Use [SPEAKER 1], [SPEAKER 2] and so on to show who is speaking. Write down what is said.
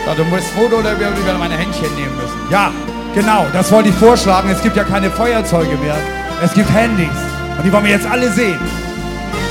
[SPEAKER 1] Ja, du musst Foto oder wir über meine Händchen nehmen müssen.
[SPEAKER 2] Ja, genau, das wollte ich vorschlagen. Es gibt ja keine Feuerzeuge mehr. Es gibt Handys. Und die wollen wir jetzt alle sehen.